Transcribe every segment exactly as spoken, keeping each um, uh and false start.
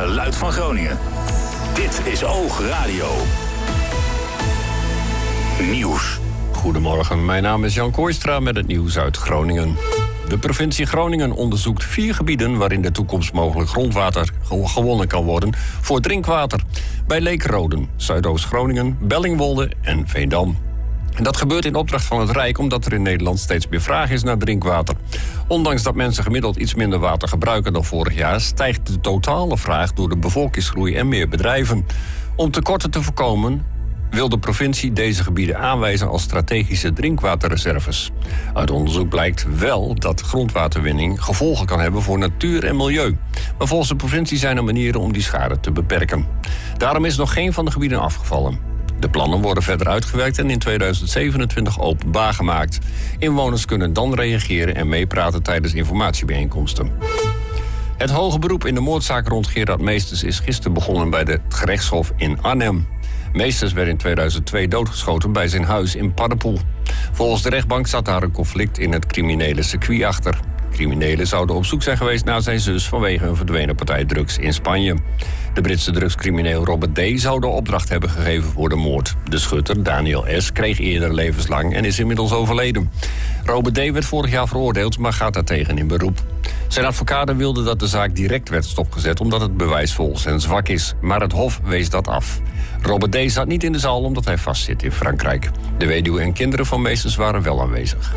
geluid van Groningen. Dit is Oog Radio. Nieuws. Goedemorgen, mijn naam is Jan Kooistra met het nieuws uit Groningen. De provincie Groningen onderzoekt vier gebieden waarin de toekomst mogelijk grondwater gewonnen kan worden voor drinkwater. Bij Leekroden, Zuidoost-Groningen, Bellingwolde en Veendam. En dat gebeurt in opdracht van het Rijk omdat er in Nederland steeds meer vraag is naar drinkwater. Ondanks dat mensen gemiddeld iets minder water gebruiken dan vorig jaar, stijgt de totale vraag door de bevolkingsgroei en meer bedrijven. Om tekorten te voorkomen wil de provincie deze gebieden aanwijzen als strategische drinkwaterreserves. Uit onderzoek blijkt wel dat grondwaterwinning gevolgen kan hebben voor natuur en milieu. Maar volgens de provincie zijn er manieren om die schade te beperken. Daarom is nog geen van de gebieden afgevallen. De plannen worden verder uitgewerkt en in tweeduizend zevenentwintig openbaar gemaakt. Inwoners kunnen dan reageren en meepraten tijdens informatiebijeenkomsten. Het hoge beroep in de moordzaak rond Gerard Meesters is gisteren begonnen bij het gerechtshof in Arnhem. Meesters werd in tweeduizend twee doodgeschoten bij zijn huis in Paddepoel. Volgens de rechtbank zat daar een conflict in het criminele circuit achter. Criminelen zouden op zoek zijn geweest naar zijn zus vanwege een verdwenen partij drugs in Spanje. De Britse drugscrimineel Robert D. zou de opdracht hebben gegeven voor de moord. De schutter, Daniel S., kreeg eerder levenslang en is inmiddels overleden. Robert D. werd vorig jaar veroordeeld, maar gaat daartegen in beroep. Zijn advocaten wilden dat de zaak direct werd stopgezet omdat het bewijs volgens hen zwak is. Maar het Hof wees dat af. Robert D. zat niet in de zaal omdat hij vastzit in Frankrijk. De weduwe en kinderen van Meesters waren wel aanwezig.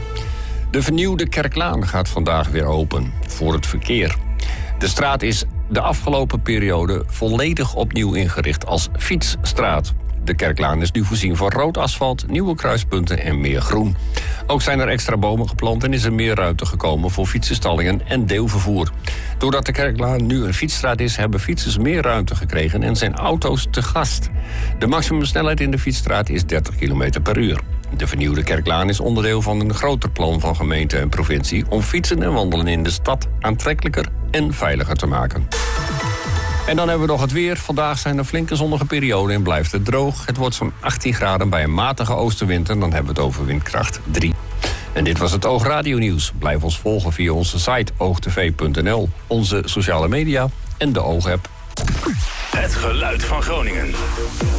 De vernieuwde Kerklaan gaat vandaag weer open voor het verkeer. De straat is de afgelopen periode volledig opnieuw ingericht als fietsstraat. De Kerklaan is nu voorzien van rood asfalt, nieuwe kruispunten en meer groen. Ook zijn er extra bomen geplant en is er meer ruimte gekomen voor fietsenstallingen en deelvervoer. Doordat de Kerklaan nu een fietsstraat is, hebben fietsers meer ruimte gekregen en zijn auto's te gast. De maximumsnelheid in de fietsstraat is dertig kilometer per uur. De vernieuwde Kerklaan is onderdeel van een groter plan van gemeente en provincie om fietsen en wandelen in de stad aantrekkelijker en veiliger te maken. En dan hebben we nog het weer. Vandaag zijn er flinke zonnige perioden en blijft het droog. Het wordt zo'n achttien graden bij een matige oostenwind en dan hebben we het over windkracht drie. En dit was het Oog Radio Nieuws. Blijf ons volgen via onze site oogtv punt n l, onze sociale media en de Oog-app. Het geluid van Groningen.